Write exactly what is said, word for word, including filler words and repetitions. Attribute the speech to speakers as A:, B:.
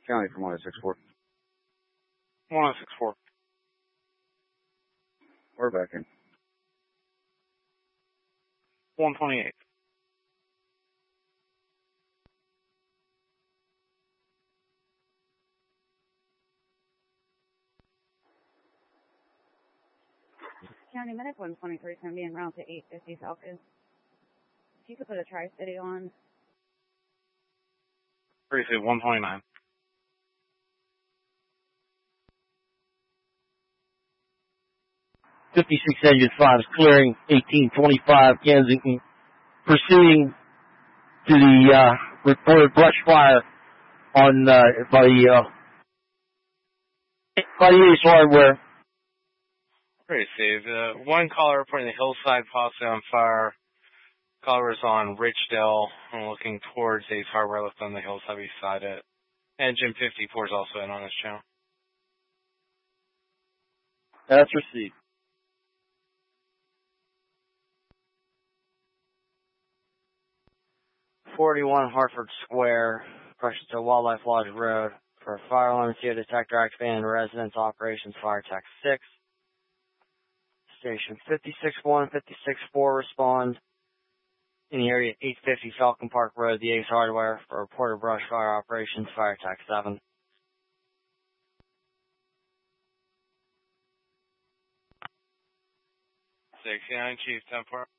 A: County from one oh six four.
B: one oh six four.
A: We're back in.
B: one twenty-eight.
C: County Medic one twenty-three is going to be en route to eight fifty Falcon. If you could put a Tri-City on.
B: Briefly, one twenty-nine.
D: fifty-six Engine five is clearing eighteen twenty-five Kensington, proceeding to the uh, reported brush fire on uh, by the uh, by the Ace Hardware.
B: Great, Steve. Uh, one caller reporting the hillside possibly on fire. Caller is on Richdale and looking towards Ace Hardware, left on the hillside beside it. Engine fifty-four is also in on this channel.
D: That's received.
E: forty-one Hartford Square, approaching to Wildlife Lodge Road for a fire alarm C O detector activated in residence operations fire tech six. Station fifty-six one, fifty-six four respond in the area eight fifty Falcon Park Road, the Ace Hardware, for reported brush fire operations fire tech seven.
B: sixty-nine, Chief, ten four.